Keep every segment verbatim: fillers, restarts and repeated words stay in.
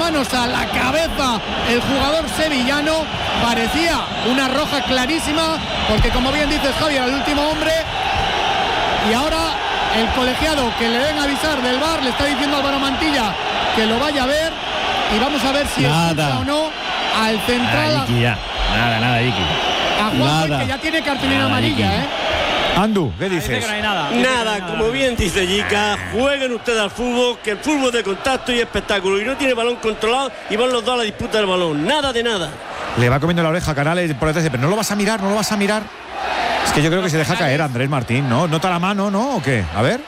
manos a la cabeza el jugador sevillano. Parecía una roja clarísima, porque como bien dices, Javier, el último hombre. Y ahora el colegiado que le ven avisar del V A R le está diciendo a Álvaro Mantilla que lo vaya a ver, y vamos a ver si expulsa o no al central. Nada, Iki, ya. Nada, nada, Iki. A Juan, que ya tiene cartulina amarilla, Iki. ¿eh? Andu, ¿qué dices? No hay nada, nada, nada, como bien dice Yica, jueguen ustedes al fútbol, que el fútbol es de contacto y espectáculo, y no tiene balón controlado y van los dos a la disputa del balón, nada de nada. Le va comiendo la oreja a Canales por detrás, pero no lo vas a mirar, no lo vas a mirar. Es que yo creo que se deja caer Andrés Martín, ¿no? ¿Nota la mano, no? ¿O qué? A ver.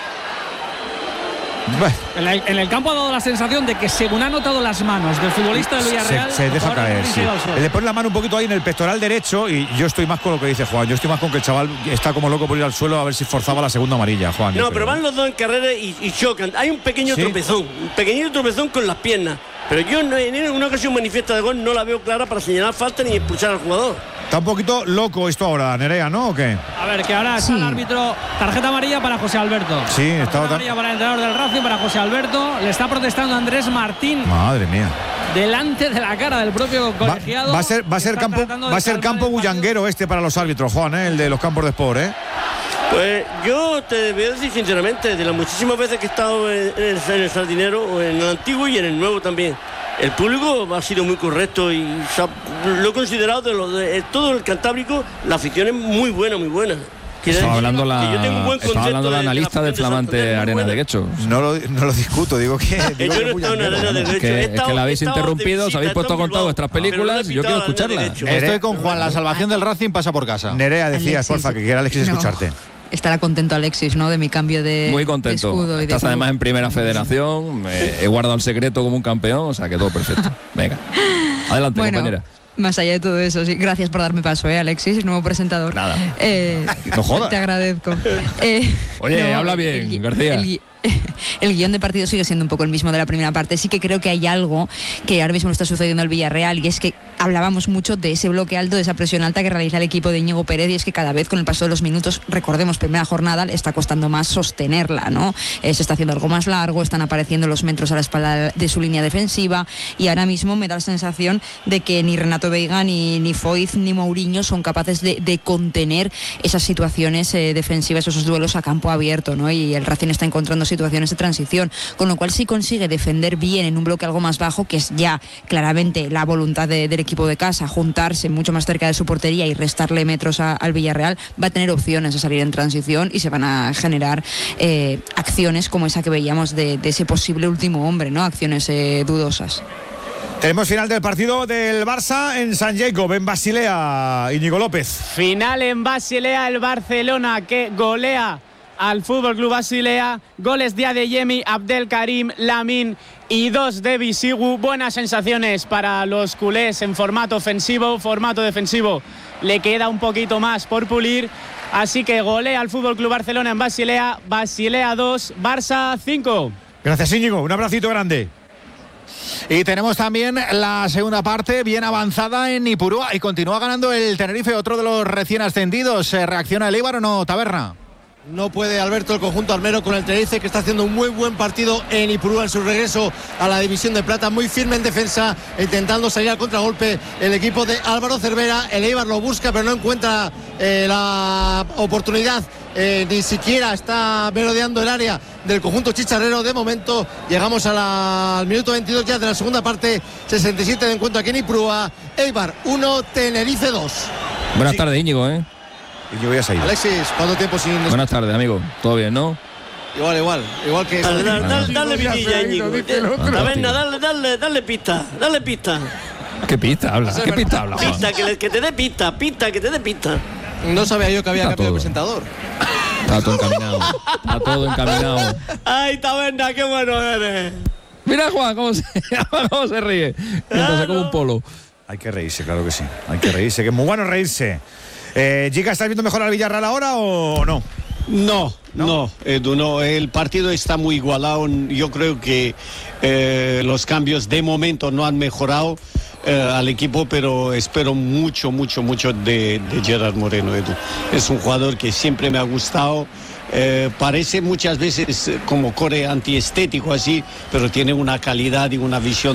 En el, en el campo ha dado la sensación de que según ha notado las manos del futbolista del Villarreal, se, se deja caer, sí. Le pone la mano un poquito ahí en el pectoral derecho, y yo estoy más con lo que dice Juan. Yo estoy más con que el chaval está como loco por ir al suelo a ver si forzaba la segunda amarilla, Juan. No, pero van los dos en carrera y, y chocan. Hay un pequeño ¿Sí? tropezón, un pequeñito tropezón con las piernas. Pero yo no, en una ocasión manifiesta de gol no la veo clara para señalar falta ni expulsar al jugador. Está un poquito loco esto ahora, Nerea, ¿no? ¿O qué? A ver, que ahora está sí. el árbitro. Tarjeta amarilla para José Alberto. Sí, está tarjeta amarilla para el entrenador del Racing, para José Alberto. Le está protestando Andrés Martín. Madre mía. Delante de la cara del propio colegiado. Va, va a ser, va a ser campo, va a ser campo bullanguero este para los árbitros, Juan, ¿eh? El de los campos de Sport, ¿eh? Pues yo te voy a decir sinceramente, de las muchísimas veces que he estado en el, en el Sardinero, o en el antiguo y en el nuevo también, el público ha sido muy correcto y lo he considerado de, lo, de todo el Cantábrico, la afición es muy buena, muy buena. Estaba hablando la, estaba hablando la analista del flamante Arena de Guecho. No lo, no lo discuto, digo que. Digo yo no he estado en Arena de Guecho. Es que, es que la habéis interrumpido, os habéis puesto a contar vuestras películas y yo quiero escucharlas. Estoy con Juan, la salvación del Racing pasa por casa. Nerea decía, porfa, que quiera Alexis no. escucharte. Estará contento Alexis, ¿no? De mi cambio de Muy contento. De escudo y Estás de además en primera federación, me he guardado el secreto como un campeón, o sea que todo perfecto. Venga, adelante, bueno, compañera. Más allá de todo eso, sí, gracias por darme paso, ¿eh, Alexis, nuevo presentador. Nada. Eh, no jodas. Te agradezco. Eh, Oye, no, habla bien, el, García. El, el guión de partido sigue siendo un poco el mismo de la primera parte. Sí que creo que hay algo que ahora mismo está sucediendo al Villarreal, y es que hablábamos mucho de ese bloque alto, de esa presión alta que realiza el equipo de Íñigo Pérez, y es que cada vez con el paso de los minutos, recordemos, primera jornada, le está costando más sostenerla, ¿no? Eh, se está haciendo algo más largo, están apareciendo los metros a la espalda de su línea defensiva, y ahora mismo me da la sensación de que ni Renato Veiga, ni, ni Foyth, ni Mourinho son capaces de, de contener esas situaciones eh, defensivas, esos duelos a campo abierto, ¿no? Y el Racing está encontrando situaciones de transición, con lo cual si consigue defender bien en un bloque algo más bajo, que es ya claramente la voluntad de, del equipo de casa, juntarse mucho más cerca de su portería y restarle metros a, al Villarreal, va a tener opciones a salir en transición y se van a generar eh, acciones como esa que veíamos de, de ese posible último hombre, ¿no? Acciones eh, dudosas. Tenemos final del partido del Barça en San Jacob, en Basilea, Íñigo López. Final en Basilea, el Barcelona que golea al Fútbol Club Basilea. Goles de Adeyemi, Abdelkarim, Lamine y dos de Bisigu. Buenas sensaciones para los culés en formato ofensivo, formato defensivo le queda un poquito más por pulir. Así que golea al Fútbol Club Barcelona en Basilea. Basilea dos, Barça cinco. Gracias, Íñigo, un abracito grande. Y tenemos también la segunda parte bien avanzada en Ipurúa y continúa ganando el Tenerife, otro de los recién ascendidos. ¿Reacciona el Eibar o no, Taberna? No puede, Alberto, el conjunto armero con el Tenerife, que está haciendo un muy buen partido en Ipurúa en su regreso a la división de plata, muy firme en defensa, intentando salir al contragolpe el equipo de Álvaro Cervera. El Eibar lo busca pero no encuentra eh, la oportunidad, eh, ni siquiera está merodeando el área del conjunto chicharrero. De momento llegamos a la, al minuto veintidós ya de la segunda parte, sesenta y siete de encuentro aquí en Ipurúa. Eibar uno, Tenerife dos. Buenas sí. tardes, Íñigo, ¿eh? Y yo voy a salir. Alexis, ¿cuánto tiempo sin...? Buenas tardes, amigo. ¿Todo bien, no? Igual, igual. Igual que... Dale, dale, dale, dale vidilla, Íñigo. Taberna, dale, dale, dale pista. Dale pista. ¿Qué pista habla? ¿Qué pista habla, Juan? Pista, que, le, que te dé pista. Pista, que te dé pista. No sabía yo que había Está cambiado todo. de presentador. Está todo encaminado. Está todo encaminado. Ay, Taberna, qué bueno eres. Mira, Juan, cómo se, cómo se ríe. Entonces, como un polo. Hay que reírse, claro que sí. Hay que reírse, que es muy bueno reírse. Eh, Giga, ¿estás viendo mejor al Villarreal ahora o no? No, no, no, Edu, no. El partido está muy igualado. Yo creo que eh, los cambios de momento no han mejorado eh, al equipo, pero espero mucho, mucho, mucho de, de Gerard Moreno, Edu. Es un jugador que siempre me ha gustado. Eh, parece muchas veces como core antiestético así, pero tiene una calidad y una visión